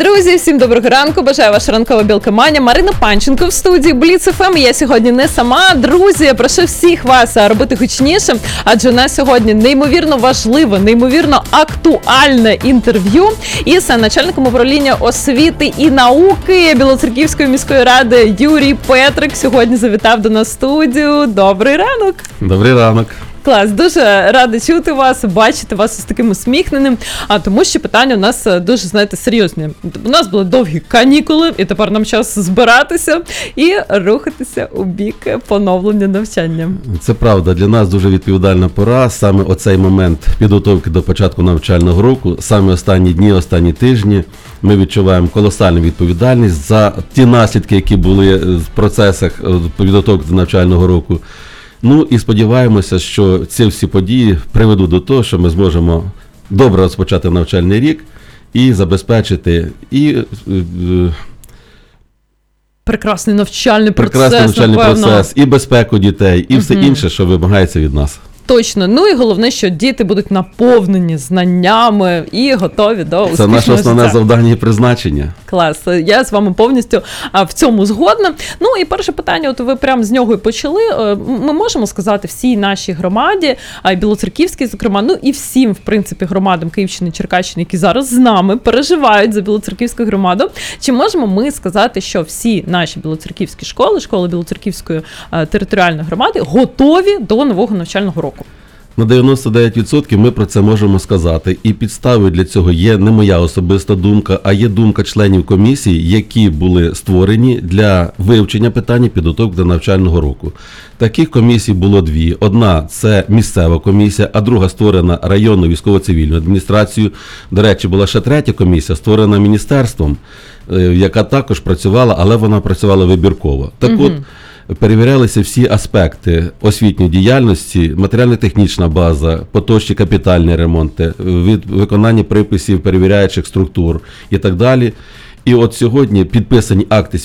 Друзі, всім доброго ранку. Бажаю ваша ранкова білкоманія. Марина Панченко в студії Бліц ФМ. Я сьогодні не сама. Друзі, я прошу всіх вас робити гучніше, адже у нас сьогодні неймовірно важливе, неймовірно актуальне інтерв'ю із начальником управління освіти і науки Білоцерківської міської ради Юрій Петрик. Сьогодні завітав до нас в студію. Добрий ранок. Добрий ранок. Клас, дуже рада чути вас, бачити вас з таким усміхненим, тому що питання у нас дуже, знаєте, серйозні. У нас були довгі канікули, і тепер нам час збиратися і рухатися у бік поновлення навчання. Це правда, для нас дуже відповідальна пора, саме оцей момент підготовки до початку навчального року, саме останні дні, останні тижні ми відчуваємо колосальну відповідальність за ті наслідки, які були в процесах підготовки до навчального року. Ну і сподіваємося, що ці всі події приведуть до того, що ми зможемо добре розпочати навчальний рік і забезпечити Прекрасний навчальний процес, і безпеку дітей, і все інше, що вимагається від нас. Точно. Ну і головне, що діти будуть наповнені знаннями і готові до успішного життя. Це наше основне завдання і призначення. Клас. Я з вами повністю в цьому згодна. Ну і перше питання, от ви прямо з нього і почали. Ми можемо сказати всій нашій громаді, Білоцерківській, зокрема, ну і всім, в принципі, громадам Київщини, Черкащини, які зараз з нами переживають за Білоцерківську громаду. Чи можемо ми сказати, що всі наші білоцерківські школи Білоцерківської територіальної громади готові до нового навчального року? На 99% ми про це можемо сказати. І підставою для цього є не моя особиста думка, а є думка членів комісії, які були створені для вивчення питання підготовки до навчального року. Таких комісій було дві. Одна – це місцева комісія, а друга створена районною військово-цивільною адміністрацією. До речі, була ще третя комісія, створена міністерством, яка також працювала, але вона працювала вибірково. Так от, перевірялися всі аспекти освітньої діяльності, матеріально-технічна база, поточні капітальні ремонти, виконання приписів перевіряючих структур і так далі. І от сьогодні підписані акти